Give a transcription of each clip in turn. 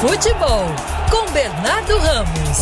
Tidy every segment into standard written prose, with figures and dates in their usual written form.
Futebol, com Bernardo Ramos.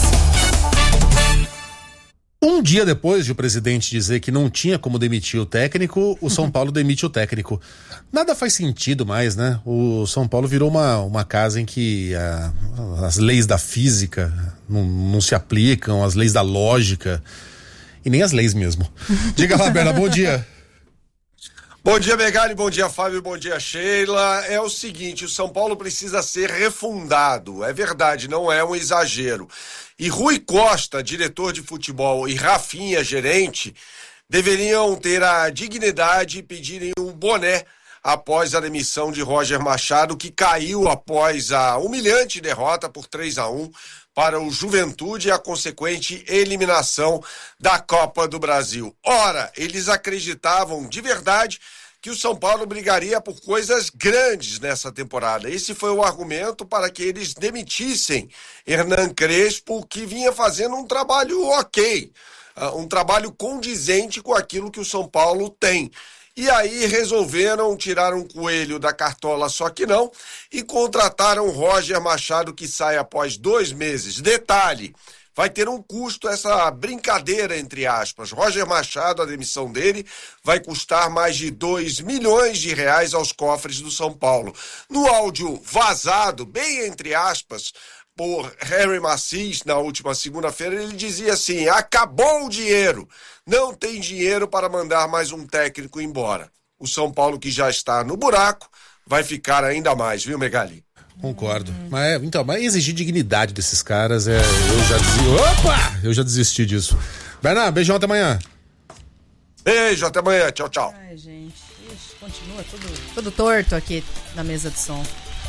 Um dia depois de o presidente dizer que não tinha como demitir o técnico, o São Paulo demite o técnico. Nada faz sentido mais, né? O São Paulo virou uma casa em que as leis da física não se aplicam, as leis da lógica e nem as leis mesmo. Diga lá, Bernardo, bom dia. Bom dia, Megali, bom dia, Fábio, bom dia, Sheila. É o seguinte, o São Paulo precisa ser refundado. É verdade, não é um exagero. E Rui Costa, diretor de futebol, e Rafinha, gerente, deveriam ter a dignidade e pedirem um boné após a demissão de Roger Machado, que caiu após a humilhante derrota por 3-1 para o Juventude e a consequente eliminação da Copa do Brasil. Ora, eles acreditavam de verdade que o São Paulo brigaria por coisas grandes nessa temporada. Esse foi o argumento para que eles demitissem Hernan Crespo, que vinha fazendo um trabalho ok, um trabalho condizente com aquilo que o São Paulo tem. E aí resolveram tirar um coelho da cartola, só que não, e contrataram Roger Machado, que sai após 2 meses. Detalhe, vai ter um custo essa brincadeira, entre aspas. Roger Machado, a demissão dele, vai custar mais de 2 milhões de reais aos cofres do São Paulo. No áudio vazado, bem entre aspas, por Harry Macis, na última segunda-feira, ele dizia assim: acabou o dinheiro, não tem dinheiro para mandar mais um técnico embora. O São Paulo, que já está no buraco, vai ficar ainda mais, viu, Megali? Concordo. Mas exigir dignidade desses caras eu já desisti disso. Bernardo, beijão, até amanhã. Beijo, até amanhã, tchau, tchau. Ai, gente, continua tudo torto aqui na mesa de som.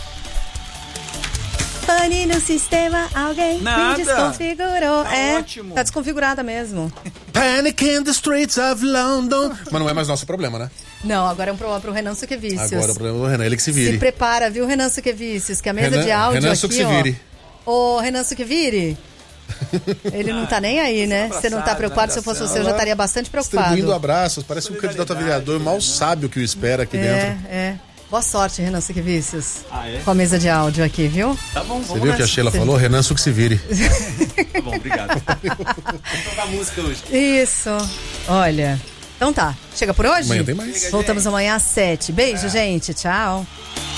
Pane no sistema, alguém me desconfigurou. Ótimo. Tá desconfigurada mesmo. Panic in the streets of London. Mas não é mais nosso problema, né? Não, agora é um problema pro Renan Suquevicius. Agora o problema do Renan, ele que se vire. Se prepara, viu, Renan Suquevicius, que a mesa de áudio Renan aqui, se vire. Ô, Renan Suquevire, ele não tá nem aí, né? Você não tá preocupado? Se eu fosse você, eu já estaria bastante preocupado. Distribuindo abraços, parece um candidato a vereador, mal sabe o que o espera aqui dentro. Boa sorte, Renan Suquevicius. Com a mesa de áudio aqui, viu? Tá bom, vamos. Você viu o que a Sheila falou? Renan Suco se vire. Tá bom, obrigado. Vamos tocar música hoje. Isso. Olha. Então tá. Chega por hoje? Amanhã tem mais. Voltamos amanhã às 7. Beijo, gente. Tchau.